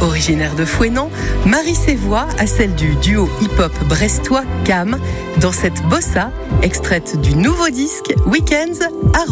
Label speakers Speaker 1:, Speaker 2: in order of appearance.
Speaker 1: Originaire de Fouesnant, marie ses voix à celle du duo hip-hop brestois Cam dans cette bossa extraite du nouveau disque Weekends à